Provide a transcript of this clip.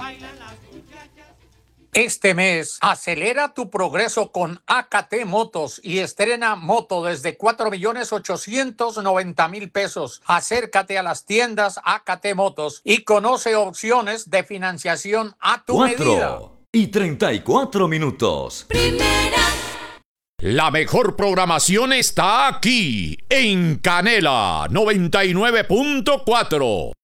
Este mes, acelera tu progreso con AKT Motos y estrena moto desde 4,890,000 pesos. Acércate a las tiendas AKT Motos y conoce opciones de financiación a tu medida. 4:34. Primera. La mejor programación está aquí, en Canela 99.4.